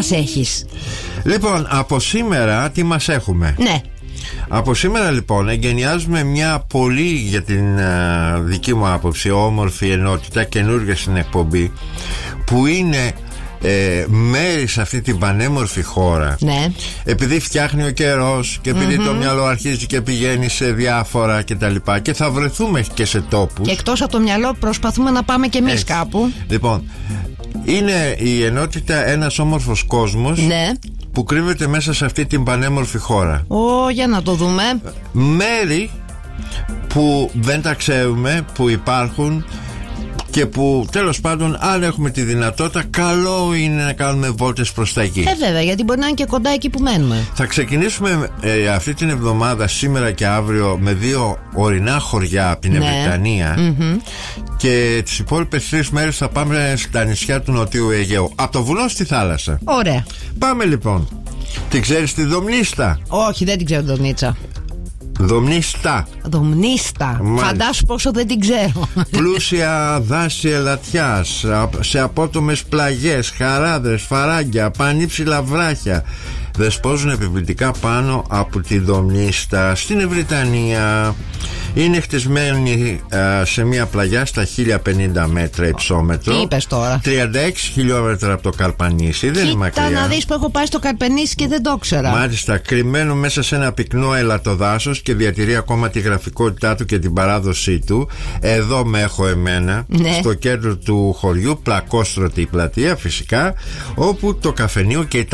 μας έχεις? Λοιπόν, από σήμερα τι μας έχουμε? Ναι. Από σήμερα λοιπόν εγκαινιάζουμε μια πολύ, για την δική μου άποψη, όμορφη ενότητα, καινούργια στην εκπομπή, που είναι μέρη σε αυτή την πανέμορφη χώρα. Ναι. Επειδή φτιάχνει ο καιρός και επειδή το μυαλό αρχίζει και πηγαίνει σε διάφορα κτλ. Και θα βρεθούμε και σε τόπους. Και εκτός από το μυαλό προσπαθούμε να πάμε και εμείς κάπου. Λοιπόν, είναι η ενότητα ένας όμορφος κόσμος, ναι, που κρύβεται μέσα σε αυτή την πανέμορφη χώρα. Για να το δούμε. Μέρη που δεν τα ξέρουμε, που υπάρχουν και που τέλος πάντων, αν έχουμε τη δυνατότητα, καλό είναι να κάνουμε βόλτες προς τα εκεί. Βέβαια, γιατί μπορεί να είναι και κοντά εκεί που μένουμε. Θα ξεκινήσουμε αυτή την εβδομάδα, σήμερα και αύριο, με 2 ορεινά χωριά από την Ευρυτανία. Και τις υπόλοιπες 3 μέρες θα πάμε στα νησιά του Νοτιού Αιγαίου, από το βουνό στη θάλασσα. Ωραία. Πάμε λοιπόν. Την ξέρεις τη Δομνίστα? Όχι, δεν την ξέρω την Δομνίτσα. Δομνίστα. Φαντάσου πόσο δεν την ξέρω. Πλούσια δάση ελατιάς, σε απότομες πλαγιές, χαράδρες, φαράγγια, πανύψηλα βράχια δεσπόζουν επιβλητικά πάνω από τη Δομνίστα στην Ευρυτανία. Είναι χτισμένη σε μια πλαγιά στα 1050 μέτρα υψόμετρο. Τι είπες τώρα? 36 χιλιόμετρα από το Καρπανήσι. Δεν είναι μακριά. Κοίτα να δεις που έχω πάει στο Καρπανήσι και δεν το ήξερα. Μάλιστα, κρυμμένο μέσα σε ένα πυκνό ελατοδάσος και διατηρεί ακόμα τη γραφικότητά του και την παράδοσή του. Εδώ με έχω εμένα, στο κέντρο του χωριού, πλακόστρωτη πλατεία φυσικά, όπου το καφενείο και η